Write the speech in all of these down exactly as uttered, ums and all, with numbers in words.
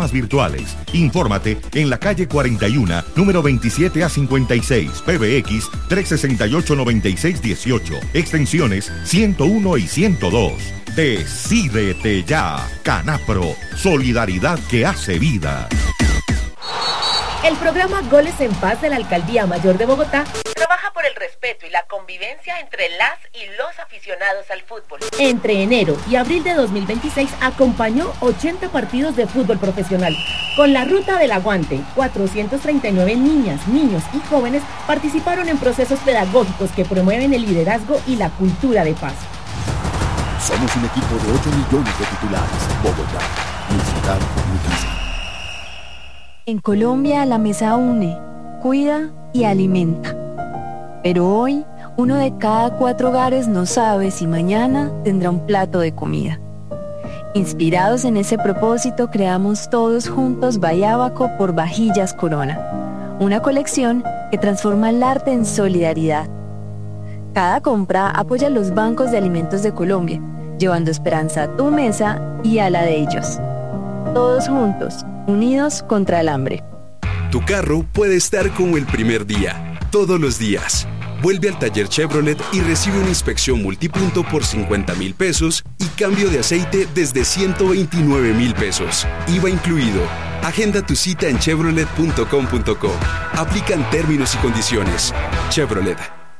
plataformas virtuales. Infórmate en la calle cuarenta y uno, número veintisiete a cincuenta y seis, P B X tres seis ocho, nueve seis uno ocho, extensiones ciento uno y ciento dos. Decídete ya. Canapro, solidaridad que hace vida. El programa Goles en Paz de la Alcaldía Mayor de Bogotá trabaja por el respeto y la convivencia entre las y los aficionados al fútbol. Entre enero y abril de dos mil veintiséis acompañó ochenta partidos de fútbol profesional. Con la Ruta del Aguante, cuatrocientos treinta y nueve niñas, niños y jóvenes participaron en procesos pedagógicos que promueven el liderazgo y la cultura de paz. Somos un equipo de ocho millones de titulares. Bogotá, mi ciudad, mi casa. En Colombia la mesa une, cuida y alimenta. Pero hoy, uno de cada cuatro hogares no sabe si mañana tendrá un plato de comida. Inspirados en ese propósito, creamos todos juntos Bayábaco por Vajillas Corona, una colección que transforma el arte en solidaridad. Cada compra apoya a los bancos de alimentos de Colombia, llevando esperanza a tu mesa y a la de ellos. Todos juntos, unidos contra el hambre. Tu carro puede estar como el primer día, todos los días. Vuelve al taller Chevrolet y recibe una inspección multipunto por cincuenta mil pesos y cambio de aceite desde ciento veintinueve mil pesos. I V A incluido. Agenda tu cita en chevrolet punto com punto co. Aplican términos y condiciones. Chevrolet.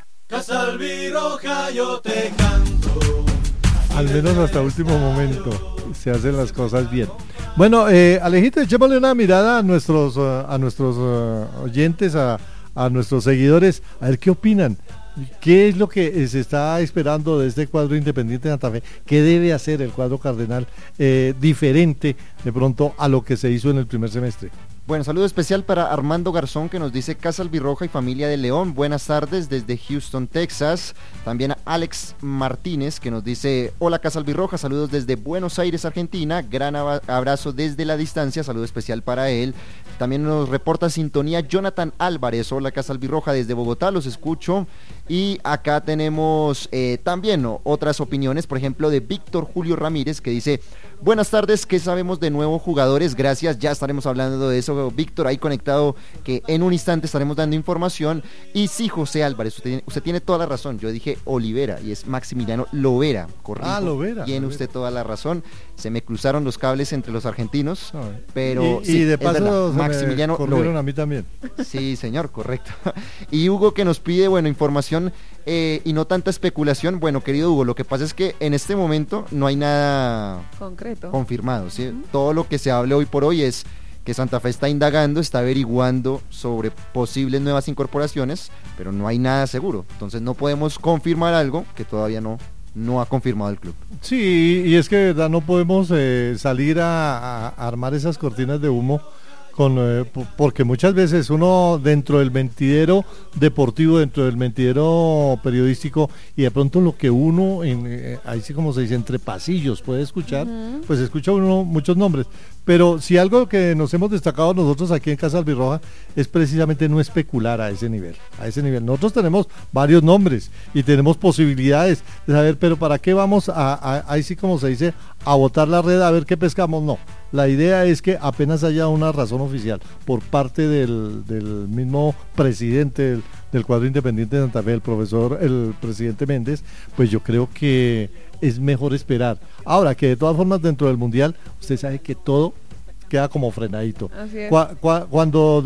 Casalbiroja, yo te canto. Al menos hasta último momento se hacen las cosas bien. Bueno, eh, Alejito, echémosle una mirada a nuestros, uh, a nuestros uh, oyentes, a, a nuestros seguidores, a ver qué opinan. ¿Qué es lo que se está esperando de este cuadro Independiente de Santa Fe? ¿Qué debe hacer el cuadro cardenal eh, diferente de pronto a lo que se hizo en el primer semestre? Bueno, saludo especial para Armando Garzón, que nos dice Casa Albirroja y familia de León. Buenas tardes desde Houston, Texas. También a Alex Martínez, que nos dice hola Casa Albirroja, saludos desde Buenos Aires, Argentina. Gran abrazo desde la distancia, saludo especial para él. También nos reporta sintonía Jonathan Álvarez. Hola Casa Albirroja desde Bogotá, los escucho. Y acá tenemos eh, también ¿no? otras opiniones, por ejemplo de Víctor Julio Ramírez, que dice buenas tardes, ¿qué sabemos de nuevos jugadores? Gracias, ya estaremos hablando de eso, Víctor, ahí conectado, que en un instante estaremos dando información. Y sí, José Álvarez, usted tiene, usted tiene toda la razón, yo dije Olivera y es Maximiliano Lovera, correcto. Ah, Lovera. Tiene Lovera. Usted toda la razón, se me cruzaron los cables entre los argentinos, no, pero y, sí, y de paso verdad, se Maximiliano me corrieron Lovera. A mí también. Sí, señor, correcto. Y Hugo, que nos pide, bueno, información Eh, y no tanta especulación. Bueno, querido Hugo, lo que pasa es que en este momento no hay nada concreto confirmado, ¿sí? Uh-huh. Todo lo que se hable hoy por hoy es que Santa Fe está indagando, está averiguando sobre posibles nuevas incorporaciones, pero no hay nada seguro, entonces no podemos confirmar algo que todavía no no ha confirmado el club. Sí, y es que de verdad no podemos eh, salir a, a armar esas cortinas de humo con, eh, porque muchas veces uno dentro del mentidero deportivo, dentro del mentidero periodístico, y de pronto lo que uno, en, eh, ahí sí como se dice, entre pasillos puede escuchar, uh-huh. pues escucha uno muchos nombres, pero si algo que nos hemos destacado nosotros aquí en Casa Albirroja es precisamente no especular a ese nivel, a ese nivel. Nosotros tenemos varios nombres y tenemos posibilidades de saber, pero ¿para qué vamos a, a ahí sí como se dice, a botar la red a ver qué pescamos? No. La idea es que apenas haya una razón oficial por parte del, del mismo presidente del, del cuadro Independiente de Santa Fe, el profesor, el presidente Méndez, pues yo creo que es mejor esperar. Ahora, que de todas formas dentro del Mundial, usted sabe que todo queda como frenadito. Cu- cu- cuando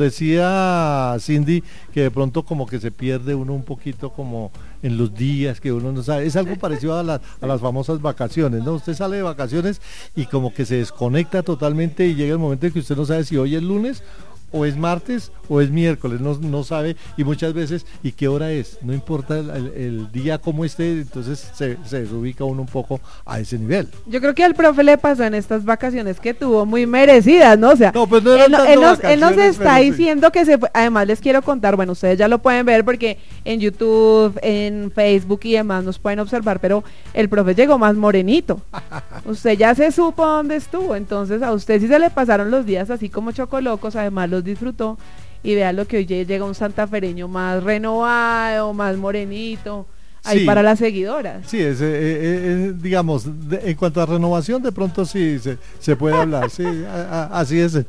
decía Cindy que de pronto como que se pierde uno un poquito como en los días que uno no sabe, es algo parecido a, la, a las famosas vacaciones, ¿no? Usted sale de vacaciones y como que se desconecta totalmente y llega el momento en que usted no sabe si hoy es lunes o es martes o es miércoles, no, no sabe, y muchas veces, ¿y qué hora es? No importa el, el, el día como esté, entonces se, se desubica uno un poco a ese nivel. Yo creo que al profe le pasó en estas vacaciones que tuvo muy merecidas, ¿no? O sea, no, pues no él, él, nos, él nos está sí. diciendo que se fue. Además les quiero contar, bueno, ustedes ya lo pueden ver porque en YouTube, en Facebook y demás nos pueden observar, pero el profe llegó más morenito. Usted ya se supo dónde estuvo, entonces a usted sí se le pasaron los días así como chocolocos, además los disfrutó, y vea lo que hoy llega un santafereño más renovado, más morenito, ahí sí, para las seguidoras. Sí, es, eh, eh, digamos, de, en cuanto a renovación, de pronto sí se, se puede hablar, sí, a, a, así es.